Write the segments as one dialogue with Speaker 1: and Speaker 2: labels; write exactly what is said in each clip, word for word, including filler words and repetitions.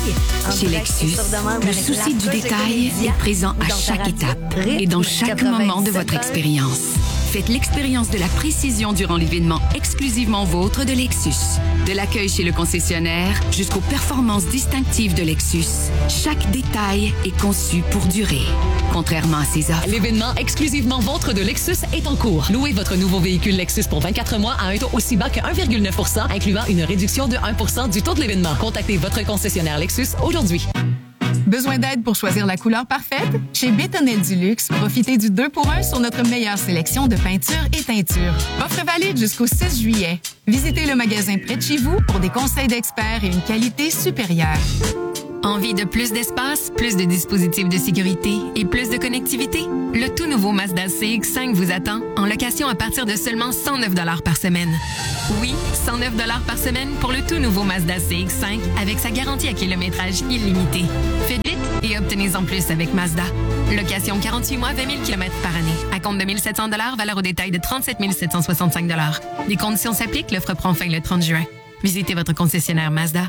Speaker 1: Chez Lexus, le souci du détail est présent à chaque étape et dans chaque moment de votre expérience. Faites l'expérience de la précision durant l'événement exclusivement vôtre de Lexus. De l'accueil chez le concessionnaire jusqu'aux performances distinctives de Lexus, chaque détail est conçu pour durer. Contrairement à ses offres.
Speaker 2: L'événement exclusivement vôtre de Lexus est en cours. Louez votre nouveau véhicule Lexus pour vingt-quatre mois à un taux aussi bas que un virgule neuf pour cent, incluant une réduction de un pour cent du taux de l'événement. Contactez votre concessionnaire Lexus aujourd'hui.
Speaker 3: Besoin d'aide pour choisir la couleur parfaite? Chez Bétonnel du Luxe, profitez du deux pour un sur notre meilleure sélection de peintures et teintures. Offre valide jusqu'au six juillet. Visitez le magasin près de chez vous pour des conseils d'experts et une qualité supérieure.
Speaker 1: Envie de plus d'espace, plus de dispositifs de sécurité et plus de connectivité? Le tout nouveau Mazda C X cinq vous attend en location à partir de seulement cent neuf dollars par semaine. Oui, cent neuf dollars par semaine pour le tout nouveau Mazda C X cinq avec sa garantie à kilométrage illimité. Faites vite et obtenez-en plus avec Mazda. Location quarante-huit mois, vingt mille kilomètres par année. À compte de mille sept cents dollars, valeur au détail de trente-sept mille sept cent soixante-cinq dollars. Les conditions s'appliquent, l'offre prend fin le trente juin. Visitez votre concessionnaire Mazda.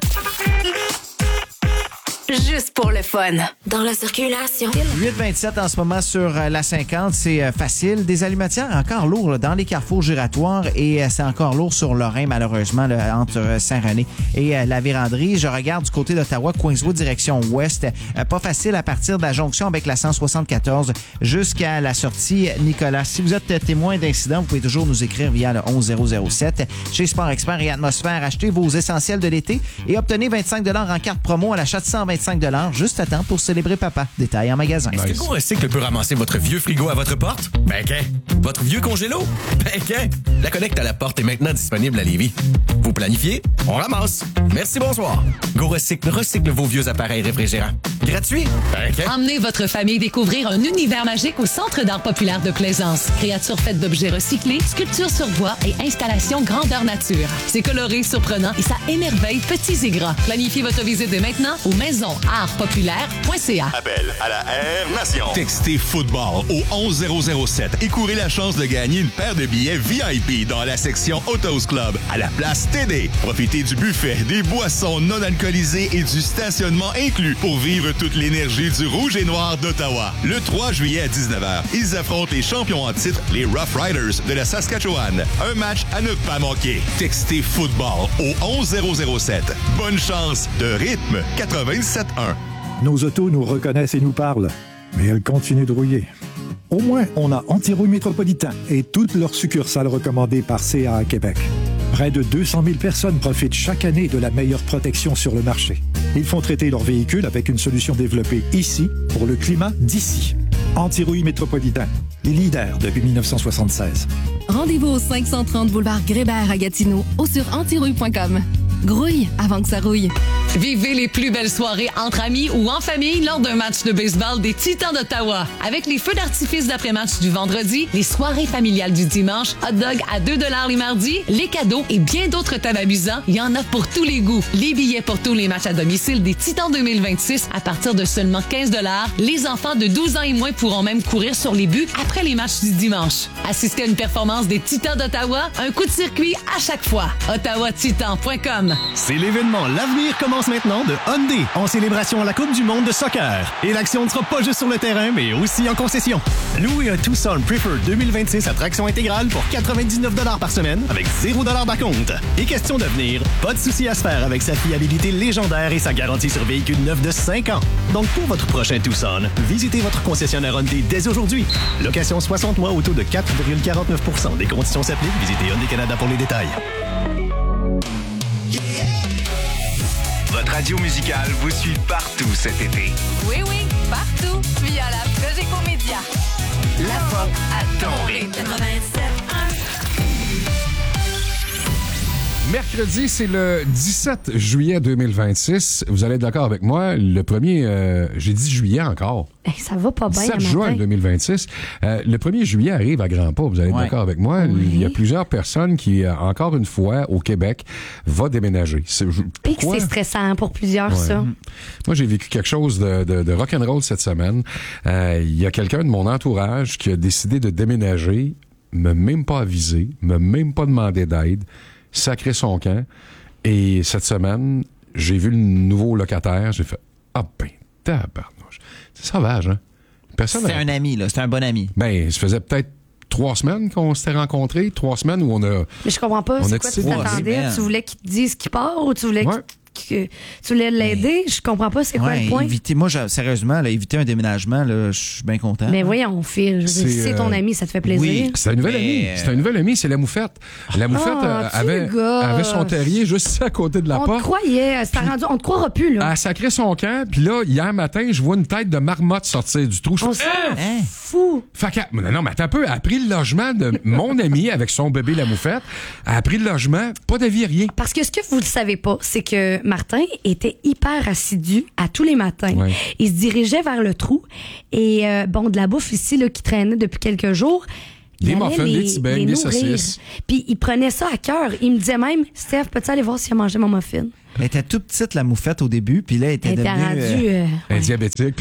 Speaker 4: Juste pour le fun. Dans la circulation.
Speaker 5: huit vingt-sept en ce moment sur euh, la cinquante, c'est euh, facile. Des alimentaires encore lourds là, dans les carrefours giratoires et euh, c'est encore lourd sur Lorrain, malheureusement, là, entre euh, Saint-René et euh, la Vérandrie. Je regarde du côté d'Ottawa, Queenswood, direction ouest. Euh, pas facile à partir de la jonction avec la cent soixante-quatorze jusqu'à la sortie Nicolas. Si vous êtes témoin d'incident, vous pouvez toujours nous écrire via le onze zéro zéro sept. Chez Sport Expert et Atmosphère, achetez vos essentiels de l'été et obtenez vingt-cinq dollars en carte promo à l'achat de cent vingt-cinq dollars juste à temps pour célébrer papa. Détail en magasin.
Speaker 6: Est-ce que GoRecycle peut ramasser votre vieux frigo à votre porte? Ben qu'un. Votre vieux congélo? Ben qu'un. La collecte à la porte est maintenant disponible à Lévis. Vous planifiez? On ramasse. Merci, bonsoir. GoRecycle recycle vos vieux appareils réfrigérants. Gratuit? Ben qu'un.
Speaker 2: Emmenez votre famille découvrir un univers magique au Centre d'art populaire de Plaisance. Créatures faites d'objets recyclés, sculptures sur bois et installations grandeur nature. C'est coloré, surprenant et ça émerveille petits et grands. Planifiez votre visite dès maintenant aux maisons art populaire point c a.
Speaker 7: Appel à la Air Nation.
Speaker 8: Textez football au onze zéro zéro sept et courez la chance de gagner une paire de billets V I P dans la section Autos Club à la place T D. Profitez du buffet, des boissons non alcoolisées et du stationnement inclus pour vivre toute l'énergie du Rouge et Noir d'Ottawa. Le trois juillet à dix-neuf heures, ils affrontent les champions en titre, les Rough Riders de la Saskatchewan. Un match à ne pas manquer. Textez football au onze zéro zéro sept. Bonne chance de rythme quatre-vingt-dix-sept un.
Speaker 9: Nos autos nous reconnaissent et nous parlent, mais elles continuent de rouiller. Au moins, on a Antirouille Métropolitain et toutes leurs succursales recommandées par C A A Québec. Près de deux cent mille personnes profitent chaque année de la meilleure protection sur le marché. Ils font traiter leurs véhicules avec une solution développée ici pour le climat d'ici. Antirouille Métropolitain, les leaders depuis dix-neuf cent soixante-seize.
Speaker 10: Rendez-vous au cinq cent trente boulevard Grébert à Gatineau ou sur antirouille point com. Grouille avant que ça rouille.
Speaker 2: Vivez les plus belles soirées entre amis ou en famille lors d'un match de baseball des Titans d'Ottawa. Avec les feux d'artifice d'après-match du vendredi, les soirées familiales du dimanche, hot dog à deux dollars les mardis, les cadeaux et bien d'autres tables amusants, il y en a pour tous les goûts. Les billets pour tous les matchs à domicile des Titans deux mille vingt-six à partir de seulement quinze dollars. Les enfants de douze ans et moins pourront même courir sur les buts après les matchs du dimanche. Assistez à une performance des Titans d'Ottawa, un coup de circuit à chaque fois. ottawa titan point com.
Speaker 11: C'est l'événement L'avenir commence maintenant de Hyundai en célébration à la Coupe du monde de soccer. Et l'action ne sera pas juste sur le terrain, mais aussi en concession. Louez un Tucson Preferred deux mille vingt-six à traction intégrale pour quatre-vingt-dix-neuf dollars par semaine avec zéro dollar d'acompte. Et question d'avenir, pas de souci à se faire avec sa fiabilité légendaire et sa garantie sur véhicule neuf de cinq ans. Donc pour votre prochain Tucson, visitez votre concessionnaire Hyundai dès aujourd'hui. Location soixante mois au taux de quatre virgule quarante-neuf pour cent. Des conditions s'appliquent. Visitez Hyundai Canada pour les détails.
Speaker 7: Votre radio musicale vous suit partout cet été.
Speaker 4: Oui, oui, partout. Via la Cogeco Média.
Speaker 7: La pop à ton rythme.
Speaker 4: quatre-vingt-sept un.
Speaker 12: Mercredi, c'est le dix-sept juillet deux mille vingt-six. Vous allez être d'accord avec moi. Le premier, euh, j'ai dit juillet encore.
Speaker 13: Hey, ça va pas bien.
Speaker 12: sept juin deux mille vingt-six. Euh, le premier juillet arrive à grands pas. Vous allez être ouais. d'accord avec moi. Oui. Il y a plusieurs personnes qui, encore une fois, au Québec, vont déménager. C'est, je,
Speaker 13: Et que c'est stressant pour plusieurs, ouais. ça.
Speaker 12: Moi, j'ai vécu quelque chose de, de, de rock'n'roll cette semaine. Euh, il y a quelqu'un de mon entourage qui a décidé de déménager, m'a même pas avisé, m'a même pas demandé d'aide, sacré son camp. Et cette semaine, j'ai vu le nouveau locataire, j'ai fait « Ah ben, tabarnouche. » C'est sauvage, hein? Personne
Speaker 5: C'était
Speaker 12: a...
Speaker 5: un ami, là. C'était un bon ami.
Speaker 12: Ben, ça faisait peut-être trois semaines qu'on s'était rencontrés, trois semaines où on a...
Speaker 13: Mais je comprends pas,
Speaker 12: on
Speaker 13: c'est
Speaker 12: a
Speaker 13: quoi
Speaker 12: tissé
Speaker 13: tu
Speaker 12: des
Speaker 13: t'attendais?
Speaker 5: liens.
Speaker 13: Tu voulais qu'il te dise qu'il part ou tu voulais
Speaker 12: Ouais.
Speaker 13: que, que tu voulais l'aider? Je comprends pas, c'est quoi
Speaker 5: Ouais,
Speaker 13: le point?
Speaker 5: éviter, moi, je- sérieusement, là, éviter un déménagement, là, je suis bien content.
Speaker 13: Mais voyons, Phil, je veux dire,
Speaker 12: C'est,
Speaker 13: si c'est ton
Speaker 12: euh,
Speaker 13: ami, ça te fait plaisir.
Speaker 5: oui.
Speaker 12: C'est un nouvel
Speaker 5: Mais,
Speaker 12: ami.
Speaker 5: euh,
Speaker 12: C'est un nouvel ami, c'est la moufette. La moufette
Speaker 13: Ah,
Speaker 12: euh,
Speaker 13: tu
Speaker 12: avait,
Speaker 13: gosses.
Speaker 12: avait son terrier juste ici à côté de la
Speaker 13: On te
Speaker 12: porte.
Speaker 13: croyait, c'est rendu, on te croira plus, là.
Speaker 12: Elle sacrait son camp, puis là, hier matin, je vois une tête de marmotte sortir du trou. Je
Speaker 13: On
Speaker 12: fais,
Speaker 13: s'en
Speaker 12: Hein?
Speaker 13: fout.
Speaker 12: Fait que, non, non, mais attends un peu. Elle a pris le logement de mon ami avec son bébé la moufette. Elle a pris le logement, pas d'avis, rien.
Speaker 13: Parce que ce que vous ne savez pas, c'est que Martin était hyper assidu à tous les matins.
Speaker 12: Ouais.
Speaker 13: Il se dirigeait vers le trou et euh, bon, de la bouffe ici là, qui traînait depuis quelques jours. il
Speaker 12: Des
Speaker 13: allait
Speaker 12: muffins,
Speaker 13: les-
Speaker 12: des petits beignes,
Speaker 13: les
Speaker 12: des
Speaker 13: nourrir.
Speaker 12: saucisses.
Speaker 13: Puis il prenait ça à cœur. Il me disait même, Steph, peux-tu aller voir si a mangé mon muffin?
Speaker 5: Elle était toute petite, la moufette, au début, puis là, elle était
Speaker 13: Elle était
Speaker 5: devenue...
Speaker 13: rendue.
Speaker 5: euh,
Speaker 13: euh,
Speaker 12: Elle est diabétique.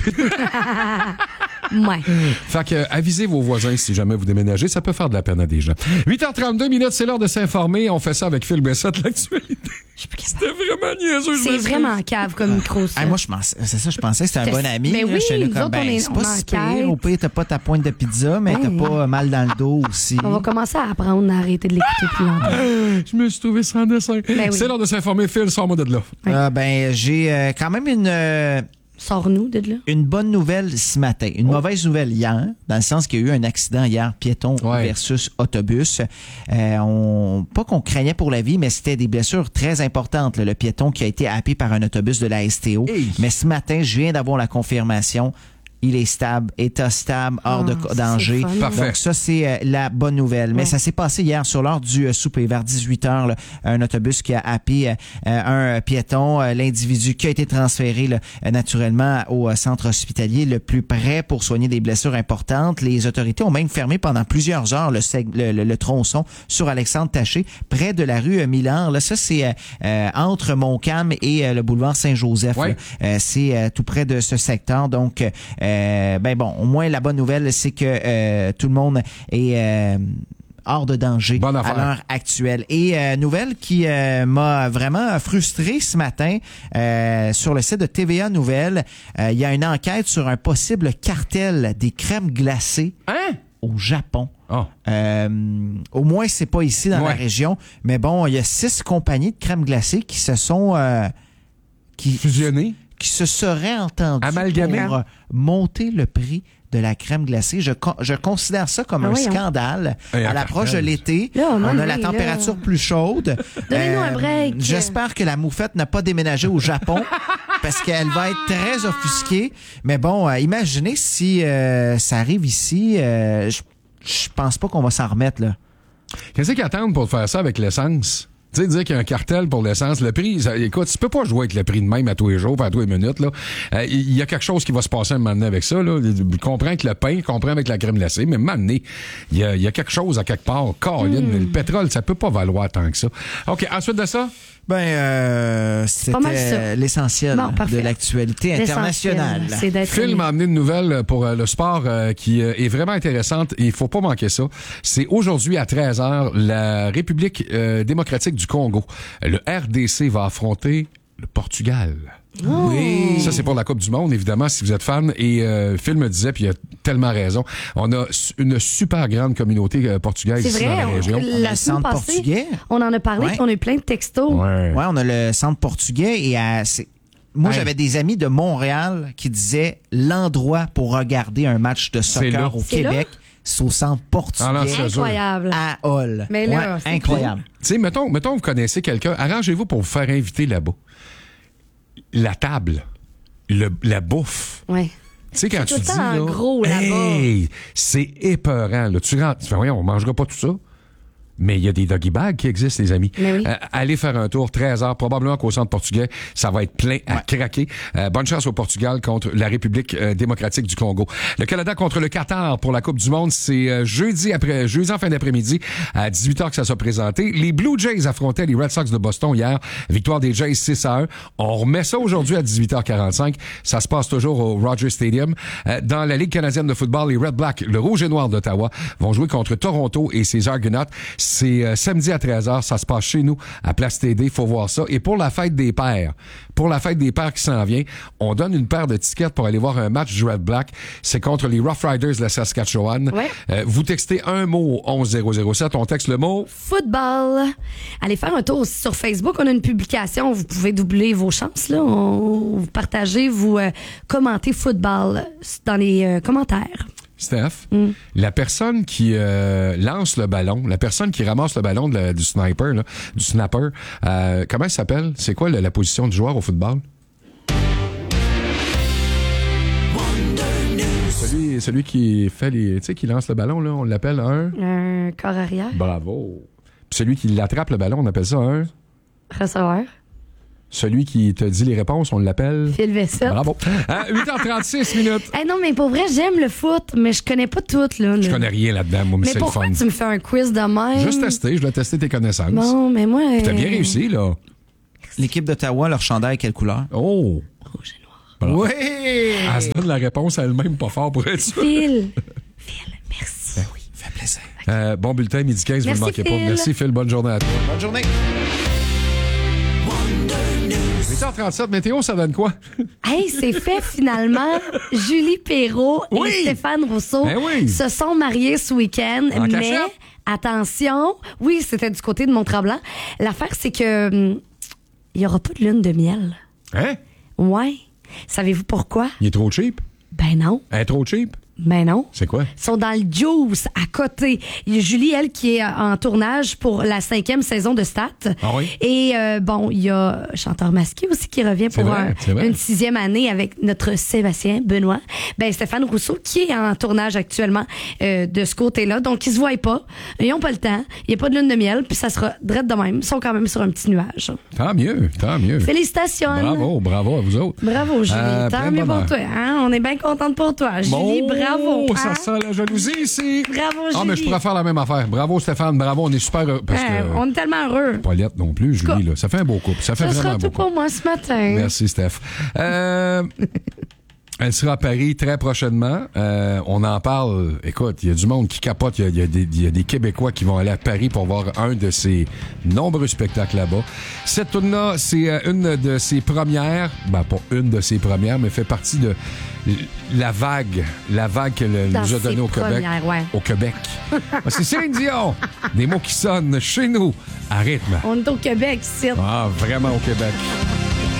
Speaker 13: ouais.
Speaker 12: Fait que, euh, avisez vos voisins si jamais vous déménagez. Ça peut faire de la peine à des gens. huit heures trente-deux minutes, c'est l'heure de s'informer. On fait ça avec Phil Bessette, l'actualité. C'était vraiment niaiseux. je
Speaker 13: C'est
Speaker 12: m'excuse.
Speaker 13: vraiment cave comme micro, ça.
Speaker 5: Ah, moi, je pensais, c'est ça, je pensais que c'était un
Speaker 13: J'étais-
Speaker 5: bon ami.
Speaker 13: Ben
Speaker 5: là.
Speaker 13: oui,
Speaker 5: J'étais là
Speaker 13: nous
Speaker 5: comme,
Speaker 13: autres,
Speaker 5: ben,
Speaker 13: on est-
Speaker 5: c'est
Speaker 13: on
Speaker 5: pas
Speaker 13: est
Speaker 5: si
Speaker 13: en
Speaker 5: pire.
Speaker 13: quête.
Speaker 5: Au pire, t'as pas ta pointe de pizza, mais
Speaker 13: Ouais.
Speaker 5: t'as pas mal dans le dos aussi.
Speaker 13: On va commencer à apprendre à arrêter de l'écouter plus longtemps.
Speaker 12: Je me suis trouvé sans dessin.
Speaker 13: Ben oui.
Speaker 12: C'est l'heure de s'informer. Phil, sors-moi de là.
Speaker 5: Ah, ben, j'ai euh, quand même une... euh,
Speaker 13: Sors-nous de là.
Speaker 5: Une bonne nouvelle ce matin. Une
Speaker 13: Oh.
Speaker 5: mauvaise nouvelle hier, dans le sens qu'il y a eu un accident hier, piéton
Speaker 12: Ouais.
Speaker 5: versus autobus. Euh, on, pas qu'on craignait pour la vie, mais c'était des blessures très importantes. là. Le piéton qui a été happé par un autobus de la S T O.
Speaker 12: Hey.
Speaker 5: Mais ce matin, je viens d'avoir la confirmation. Il est stable, état stable, hors
Speaker 13: Ah,
Speaker 5: de
Speaker 13: c'est
Speaker 5: danger.
Speaker 13: fun.
Speaker 12: Parfait.
Speaker 5: Donc ça, c'est euh, la bonne nouvelle. Mais
Speaker 13: Ouais.
Speaker 5: ça s'est passé hier sur l'heure du euh, souper, vers dix-huit heures, là, un autobus qui a happé euh, un piéton. Euh, L'individu qui a été transféré là, euh, naturellement au euh, centre hospitalier le plus près pour soigner des blessures importantes. Les autorités ont même fermé pendant plusieurs heures le, seg- le, le- le tronçon sur Alexandre Taché, près de la rue euh, Milan. Là, ça, c'est euh, euh, entre Montcalm et euh, le boulevard Saint-Joseph.
Speaker 12: Ouais.
Speaker 5: là. Euh, c'est euh, tout près de ce secteur. Donc, euh, ben bon, au moins la bonne nouvelle, c'est que euh, tout le monde est euh, hors de danger
Speaker 12: Bonne
Speaker 5: à
Speaker 12: affaire.
Speaker 5: l'heure actuelle. Et euh, nouvelle qui euh, m'a vraiment frustré ce matin euh, sur le site de T V A Nouvelles, euh, il y a une enquête sur un possible cartel des crèmes glacées
Speaker 12: Hein?
Speaker 5: au Japon.
Speaker 12: Oh.
Speaker 5: Euh, au moins, c'est pas ici dans
Speaker 12: Ouais.
Speaker 5: la région. Mais bon, il y a six compagnies de crèmes glacées qui se sont... euh, qui,
Speaker 12: Fusionné.
Speaker 5: qui se seraient entendues
Speaker 12: Amalgamé.
Speaker 5: pour euh, monter le prix de la crème glacée. Je, con- je considère ça comme
Speaker 13: Ah
Speaker 5: un
Speaker 13: voyons.
Speaker 5: scandale.
Speaker 12: Et un
Speaker 5: À l'approche de
Speaker 12: cartel.
Speaker 5: l'été,
Speaker 13: Là,
Speaker 5: on
Speaker 13: man,
Speaker 5: a la
Speaker 13: oui,
Speaker 5: température
Speaker 13: là.
Speaker 5: plus chaude.
Speaker 13: Donnez-nous un break.
Speaker 5: J'espère que la moufette n'a pas déménagé au Japon parce qu'elle va être très offusquée. Mais bon, euh, imaginez si euh, ça arrive ici. euh, je je pense pas qu'on va s'en remettre, là.
Speaker 12: Qu'est-ce qu'ils attendent pour faire ça avec l'essence? Tu sais, dire qu'il y a un cartel pour l'essence, le prix, ça- écoute, tu peux pas jouer avec le prix de même à tous les jours, à tous les minutes, là. Euh, Il y a quelque chose qui va se passer un moment donné avec ça, là. Je comprends avec le pain, je comprends avec la crème glacée, mais un moment donné, il y a, il y a quelque chose à quelque part. Caroline,
Speaker 13: Hmm.
Speaker 12: le pétrole, ça peut pas valoir tant que ça. OK, ensuite de ça?
Speaker 5: Ben, euh,
Speaker 13: pas mal
Speaker 5: c'était
Speaker 13: ça.
Speaker 5: l'essentiel
Speaker 13: Bon,
Speaker 5: de
Speaker 13: parfait.
Speaker 5: l'actualité internationale.
Speaker 13: L'essentiel, c'est d'être
Speaker 12: Phil m'a amené une nouvelle pour euh, le sport euh, qui euh, est vraiment intéressante et il faut pas manquer ça. C'est aujourd'hui à treize heures, la République euh, démocratique du Congo. Le R D C va affronter le Portugal.
Speaker 5: Oui.
Speaker 12: Ça, c'est pour la Coupe du Monde, évidemment, si vous êtes fan. Et euh, Phil me disait, puis il a tellement raison, on a su- une super grande communauté euh, portugaise
Speaker 13: C'est
Speaker 12: ici dans
Speaker 13: vrai,
Speaker 12: la
Speaker 13: on-
Speaker 12: région.
Speaker 5: On a
Speaker 13: la
Speaker 5: le
Speaker 13: semaine
Speaker 5: centre
Speaker 13: passée,
Speaker 5: portugais.
Speaker 13: on en a parlé,
Speaker 5: Ouais.
Speaker 13: puis on a eu plein de textos.
Speaker 12: Ouais.
Speaker 5: Ouais, on a le centre portugais et à, c'est- moi,
Speaker 12: Ouais.
Speaker 5: j'avais des amis de Montréal qui disaient l'endroit pour regarder un match de
Speaker 12: C'est là.
Speaker 5: soccer au
Speaker 13: C'est
Speaker 5: Québec, c'est au centre portugais
Speaker 12: Ah non, c'est sûr.
Speaker 13: Incroyable.
Speaker 5: à Hall.
Speaker 13: Mais là,
Speaker 5: Ouais,
Speaker 13: c'est
Speaker 5: incroyable.
Speaker 12: Tu sais, mettons, mettons, vous connaissez quelqu'un, arrangez-vous pour vous faire inviter là-bas. La table, le, la bouffe.
Speaker 13: Ouais.
Speaker 12: Tu sais, quand
Speaker 13: C'est
Speaker 12: tu
Speaker 13: tout
Speaker 12: dis,
Speaker 13: le temps
Speaker 12: là,
Speaker 13: gros, là-bas.
Speaker 12: hey, c'est épeurant, là. Tu rentres, tu fais, voyons, on mangera pas tout ça. Mais il y a des doggy bags qui existent, les amis.
Speaker 13: Mais oui.
Speaker 12: Euh, allez faire un tour, treize heures, probablement qu'au centre portugais, ça va être plein à craquer. Euh, bonne chance au Portugal contre la République euh, démocratique du Congo. Le Canada contre le Qatar pour la Coupe du Monde, c'est euh, jeudi après, jeudi en fin d'après-midi à dix-huit heures que ça sera présenté. Les Blue Jays affrontaient les Red Sox de Boston hier. Victoire des Jays six à un. On remet ça aujourd'hui à dix-huit heures quarante-cinq. Ça se passe toujours au Rogers Stadium. Euh, dans la Ligue canadienne de football, les Red Black, le Rouge et Noir d'Ottawa, vont jouer contre Toronto et ses Argonauts. C'est euh, samedi à treize heures. Ça se passe chez nous, à Place T D. Il faut voir ça. Et pour la fête des pères, pour la fête des pères qui s'en vient, on donne une paire de tickets pour aller voir un match du Red Black. C'est contre les Rough Riders de la Saskatchewan.
Speaker 13: Ouais.
Speaker 12: Euh, vous textez un mot au onze zéro zéro sept. On texte le mot
Speaker 13: football. Allez faire un tour aussi sur Facebook. On a une publication. Vous pouvez doubler vos chances. Là. On, vous partagez, vous euh, commentez football dans les euh, commentaires.
Speaker 12: Steph,
Speaker 13: mm.
Speaker 12: la personne qui euh, lance le ballon, la personne qui ramasse le ballon de la, du sniper, là, du snapper, euh, comment elle s'appelle? C'est quoi la, la position du joueur au football? Celui, celui qui fait les, tu sais, qui lance le ballon, là, on l'appelle un...
Speaker 13: Un corps arrière.
Speaker 12: Bravo. Puis celui qui l'attrape le ballon, on appelle ça un...
Speaker 13: Receveur.
Speaker 12: Celui qui te dit les réponses, on l'appelle...
Speaker 13: Phil Vessette.
Speaker 12: Bravo. Hein, huit heures trente-six minutes.
Speaker 13: Hey, non, mais pour vrai, j'aime le foot, mais je connais pas tout, là.
Speaker 12: Je connais rien là-dedans, moi, mais, mais c'est le fun.
Speaker 13: Mais pourquoi tu me fais un quiz de même?
Speaker 12: Juste tester, je dois tester tes connaissances.
Speaker 13: Bon, mais moi...
Speaker 12: Puis t'as bien réussi, là.
Speaker 5: L'équipe d'Ottawa, leur chandail, quelle couleur?
Speaker 12: Oh!
Speaker 13: Rouge et noir.
Speaker 12: Bravo.
Speaker 5: Oui!
Speaker 12: Elle se donne la réponse elle-même, pas fort pour être sûr.
Speaker 13: Phil. Phil, merci.
Speaker 5: Ben oui, fait plaisir.
Speaker 12: Euh, bon bulletin, midi quinze,
Speaker 13: merci,
Speaker 12: vous ne manquez
Speaker 13: Phil.
Speaker 12: pas. Merci, Phil. Bonne journée à toi.
Speaker 5: Bonne journée.
Speaker 12: huit heures trente-sept, météo, ça donne quoi?
Speaker 13: Hey, c'est fait finalement. Julie Perrault
Speaker 12: oui!
Speaker 13: et Stéphane Rousseau
Speaker 12: ben oui.
Speaker 13: se sont mariés ce week-end.
Speaker 12: En
Speaker 13: mais,
Speaker 12: cachette?
Speaker 13: attention, oui, c'était du côté de Mont-Tremblant. L'affaire, c'est que hum, il n'y aura pas de lune de miel.
Speaker 12: Hein?
Speaker 13: Ouais. Savez-vous pourquoi?
Speaker 12: Il est trop cheap?
Speaker 13: Ben non.
Speaker 12: Elle est trop cheap?
Speaker 13: Ben non.
Speaker 12: C'est quoi?
Speaker 13: Ils sont dans le juice, à côté. Il y a Julie, elle, qui est en tournage pour la cinquième saison de Stat.
Speaker 12: Ah oui?
Speaker 13: Et euh, bon, il y a Chanteur masqué aussi qui revient
Speaker 12: C'est
Speaker 13: pour
Speaker 12: vrai,
Speaker 13: un-
Speaker 12: c'est vrai.
Speaker 13: une sixième année avec notre Sébastien Benoît. Ben Stéphane Rousseau, qui est en tournage actuellement euh, de ce côté-là. Donc, ils se voient pas. Ils n'ont pas le temps. Il n'y a pas de lune de miel. Puis ça sera drette de même. Ils sont quand même sur un petit nuage.
Speaker 12: Tant mieux, tant mieux.
Speaker 13: Félicitations.
Speaker 12: Bravo, bravo à vous autres.
Speaker 13: Bravo, Julie.
Speaker 12: Euh, plein
Speaker 13: Tant
Speaker 12: de
Speaker 13: mieux pour
Speaker 12: bonheur.
Speaker 13: toi. Hein? On est bien contente pour toi. Julie,
Speaker 12: Bon,
Speaker 13: bravo.
Speaker 12: Ça
Speaker 13: hein?
Speaker 12: sent la jalousie ici.
Speaker 13: Bravo, Julie.
Speaker 12: Ah, mais je pourrais faire la même affaire. Bravo, Stéphane. Bravo, on est super heureux. Parce
Speaker 13: Hein,
Speaker 12: que,
Speaker 13: on est tellement heureux.
Speaker 12: Paulette non plus, Julie, là. Ça fait un beau couple. Ça fait
Speaker 13: Ce
Speaker 12: vraiment
Speaker 13: sera
Speaker 12: un beau
Speaker 13: tout
Speaker 12: couple.
Speaker 13: pour moi ce matin.
Speaker 12: Merci, Steph. Euh, elle sera à Paris très prochainement. Euh, on en parle. Écoute, il y a du monde qui capote. Il y a, il y a des, il y a des Québécois qui vont aller à Paris pour voir un de ses nombreux spectacles là-bas. Cette tournée-là, c'est euh, une de ses premières. Ben, pas une de ses premières, mais fait partie de la vague. La vague qu'elle
Speaker 13: Dans
Speaker 12: nous a
Speaker 13: ses
Speaker 12: donnée au Québec.
Speaker 13: premières, ouais.
Speaker 12: Au Québec. C'est Céline Dion. Des mots qui sonnent chez nous à rythme.
Speaker 13: On est au Québec, ici.
Speaker 12: Ah, vraiment au Québec.